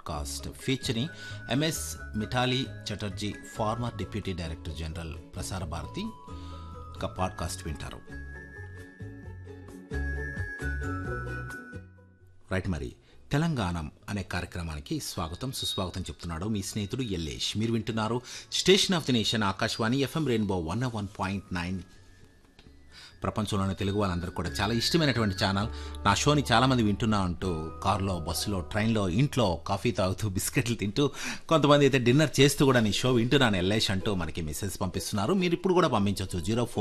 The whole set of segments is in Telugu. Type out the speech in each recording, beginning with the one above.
Podcast featuring MS మిఠాలి Chatterjee, farmer deputy director general Prasar Bharati. ఒక పాడ్కాస్ట్ వింటారు. రైట్, మరి తెలంగాణం అనే కార్యక్రమానికి స్వాగతం సుస్వాగతం చెప్తున్నాడు మీ స్నేహితుడు ఎల్లేష్. మీరు వింటున్నారు station of the nation Akashvani FM rainbow 101.9. ప్రపంచంలోని తెలుగు వాళ్ళందరూ కూడా చాలా ఇష్టమైనటువంటి ఛానల్. నా షోని చాలామంది వింటున్నా అంటూ కారులో, బస్సులో, ట్రైన్లో, ఇంట్లో కాఫీ తాగుతూ, బిస్కెట్లు తింటూ, కొంతమంది అయితే డిన్నర్ చేస్తూ కూడా నీ షో వింటున్నాను ఎల్లేష్ అంటూ మనకి మెసేజ్ పంపిస్తున్నారు. మీరు ఇప్పుడు కూడా పంపించవచ్చు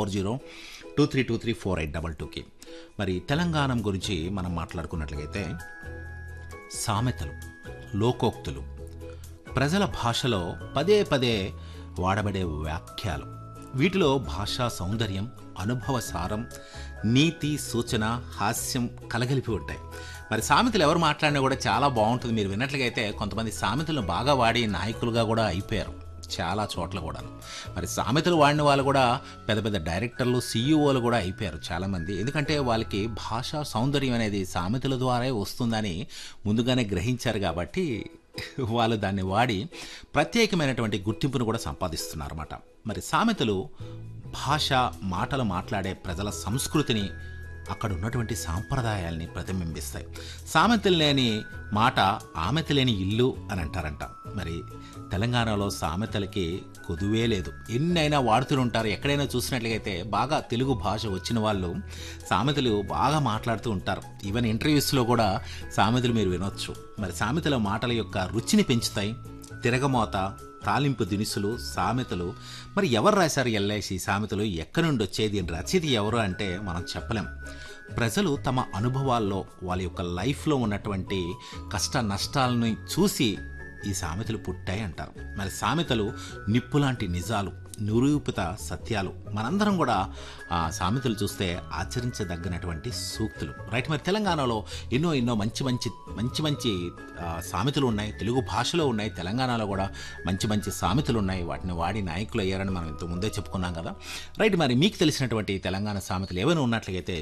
04023234822కి. మరి తెలంగాణ గురించి మనం మాట్లాడుకున్నట్లయితే సామెతలు, లోకోక్తులు, ప్రజల భాషలో పదే పదే వాడబడే వాక్యాలు, వీటిలో భాషా సౌందర్యం, అనుభవ సారం, నీతి, సూచన, హాస్యం కలగలిపి ఉంటాయి. మరి సామెతలు ఎవరు మాట్లాడినా కూడా చాలా బాగుంటుంది. మీరు విన్నట్లయితే కొంతమంది సామెతలను బాగా వాడి నాయకులుగా కూడా అయిపోయారు చాలా చోట్ల కూడా. మరి సామెతలు వాడిన వాళ్ళు కూడా పెద్ద పెద్ద డైరెక్టర్లు, సీఈఓలు కూడా అయిపోయారు చాలామంది. ఎందుకంటే వాళ్ళకి భాషా సౌందర్యం అనేది సామెతల ద్వారా వస్తుందని ముందుగానే గ్రహించారు కాబట్టి వాళ్ళు దాన్ని వాడి ప్రత్యేకమైనటువంటి గుర్తింపును కూడా సంపాదిస్తున్నారన్నమాట. మరి సామెతలు భాష, మాటలు మాట్లాడే ప్రజల సంస్కృతిని, అక్కడ ఉన్నటువంటి సాంప్రదాయాల్ని ప్రతిబింబిస్తాయి. సామెతలు లేని మాట ఆమెత లేని ఇల్లు అని అంటారంట. మరి తెలంగాణలో సామెతలకి కొదువే లేదు, ఎన్నైనా వాడుతూ ఉంటారు. ఎక్కడైనా చూసినట్లయితే బాగా తెలుగు భాష వచ్చిన వాళ్ళు సామెతలు బాగా మాట్లాడుతూ ఉంటారు. ఈవెన్ ఇంటర్వ్యూస్లో కూడా సామెతలు మీరు వినొచ్చు. మరి సామెతల మాటల యొక్క రుచిని పెంచుతాయి. తిరగమోత, తాలింపు దినుసులు, సామెతలు. మరి ఎవరు రాశారు ఎల్ఐసి సామెతలు? ఎక్కడి నుండి వచ్చేది? రచయిత ఎవరు అంటే మనం చెప్పలేం. ప్రజలు తమ అనుభవాల్లో, వాళ్ళ యొక్క లైఫ్లో ఉన్నటువంటి కష్ట నష్టాలను చూసి ఈ సామెతలు పుట్టాయి అంటారు. మరి సామెతలు నిప్పు లాంటి నిజాలు, నిరూపిత సత్యాలు. మనందరం కూడా ఆ సామెతలు చూస్తే ఆచరించదగినటువంటి సూక్తులు. రైట్, మరి తెలంగాణలో ఎన్నో మంచి సామెతలు ఉన్నాయి. తెలుగు భాషలో ఉన్నాయి, తెలంగాణలో కూడా మంచి సామెతలు ఉన్నాయి. వాటిని వాడి నాయకులు అయ్యారని మనం ఇంత ముందే చెప్పుకున్నాం కదా. రైట్, మరి మీకు తెలిసినటువంటి తెలంగాణ సామెతలు ఏమైనా ఉన్నట్లయితే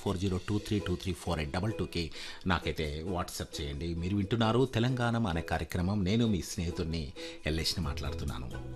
04023234822కి నాకైతే వాట్సాప్ చేయండి. మీరు వింటున్నారు తెలంగాణ అనే కార్యక్రమం. నేను మీ స్నేహితుడిని ఎల్లేష్ని మాట్లాడుతున్నాను.